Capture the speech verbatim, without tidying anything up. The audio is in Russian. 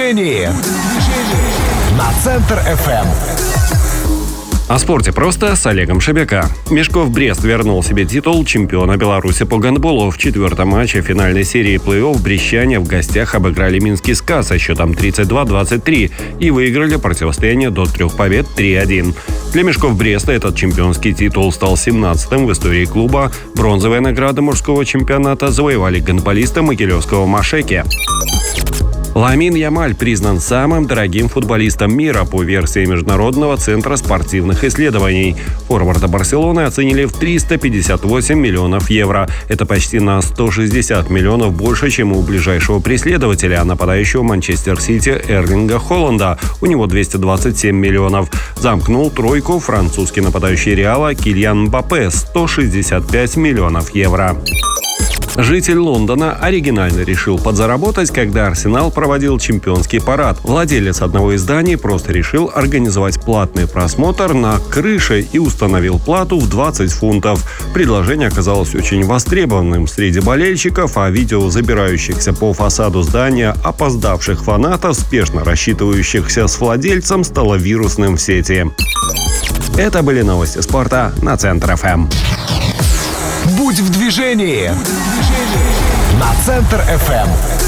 движении на Центр эф эм. О спорте просто с Олегом Шебека. Мешков Брест вернул себе титул чемпиона Беларуси по гандболу. В четвертом матче финальной серии плей-офф брестяне в гостях обыграли Минский СКА со счетом тридцать два двадцать три и выиграли противостояние до трех побед три один. Для Мешков Бреста этот чемпионский титул стал семнадцатым в истории клуба. Бронзовые награды мужского чемпионата завоевали гандболисты могилевского Машеки. Ламин Ямаль признан самым дорогим футболистом мира по версии Международного центра спортивных исследований. Форварда Барселоны оценили в триста пятьдесят восемь миллионов евро. Это почти на сто шестьдесят миллионов больше, чем у ближайшего преследователя, нападающего Манчестер Сити Эрлинга Холланда. У него двести двадцать семь миллионов. Замкнул тройку французский нападающий Реала Кильян Мбаппе – сто шестьдесят пять миллионов евро. Житель Лондона оригинально решил подзаработать, когда Арсенал проводил чемпионский парад. Владелец одного из зданий просто решил организовать платный просмотр на крыше и установил плату в двадцать фунтов. Предложение оказалось очень востребованным среди болельщиков, а видео забирающихся по фасаду здания опоздавших фанатов, спешно рассчитывающихся с владельцем, стало вирусным в сети. Это были новости спорта на Центр эф эм. Будь в движении на Центр эф эм.